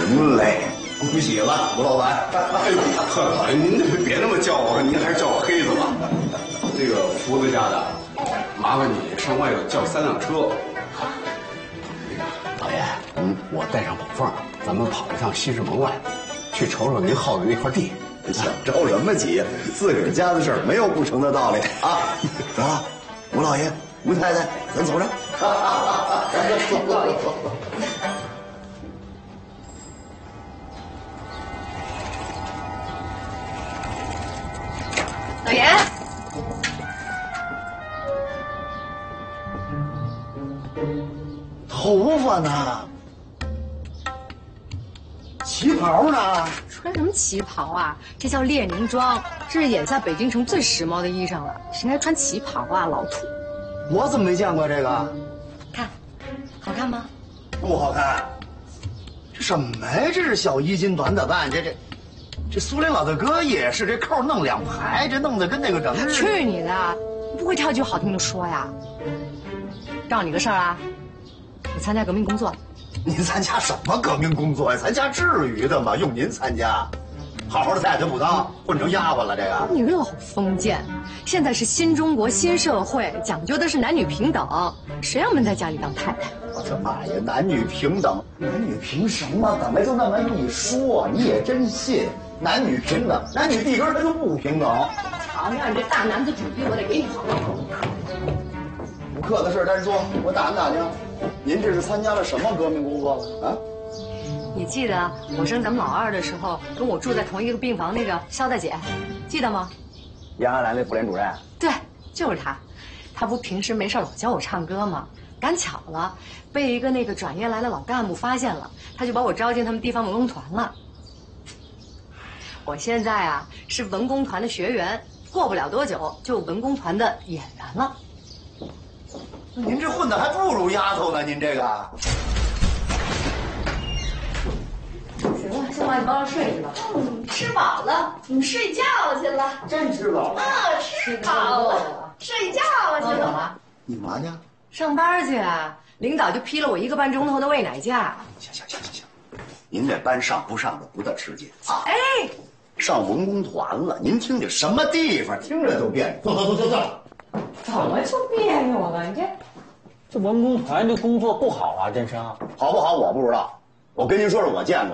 您累，恭喜了，吴老板。 哎呦，老爷您别那么叫我，您还是叫我黑子吧。这个福子家的，麻烦你上外头叫3辆车。 老爷，我带上宝凤，咱们跑上西直门外，去瞅瞅您耗的那块地。 想着什么急？自个儿家的事儿没有不成的道理啊！走了，吴老爷、吴太太，咱走着。 老爷， 头发呢？旗袍呢？ 穿什么旗袍啊？这叫列宁装，这是眼下北京城最时髦的衣裳了。谁还穿旗袍啊？老土！ 我怎么没见过这个？ 看，好看吗？ 不好看。这什么呀？这是小衣襟短打扮，这苏联老大哥也是，这扣弄2排，这弄得跟那个人似的。 去你的！你不会挑句好听的说呀？告诉你个事儿啊，我参加革命工作。 您参加什么革命工作呀？参加至于的吗？用您参加，好好的太太不当，混成丫鬟了。这个你这好封建！现在是新中国新社会，讲究的是男女平等，谁让闷在家里当太太？ 我的妈呀！男女平等，男女凭什么？怎么就那么一说？你也真信？男女平等，男女地根它就不平等。 瞧瞧你这大男子主义，我得给你好好补课的事单说，我打听打听，您这是参加了什么革命工作了啊？ 你记得我生咱们老二的时候，跟我住在同一个病房那个肖大姐，记得吗？ 延安来那妇联主任？ 对，就是她。她不平时没事老教我唱歌吗？赶巧了，被一个那个转业来的老干部发现了，他就把我招进他们地方文工团了。我现在啊是文工团的学员，过不了多久就文工团的演员了。 您这混的还不如丫头呢，您这个。 行了，先把你抱着睡去吧。 吃饱了，你们睡觉去了。 真吃饱了？ 吃饱了，睡觉去了。 你嘛去？ 上班去啊！领导就批了我1个半钟头的喂奶假。 行，您这班上不上的不得吃劲啊！ 哎， 上文工团了，您听听什么地方，听着就别扭。走。 怎么就别扭了？你这文工团这工作不好啊，振生。 好不好我不知道，我跟您说说我见过。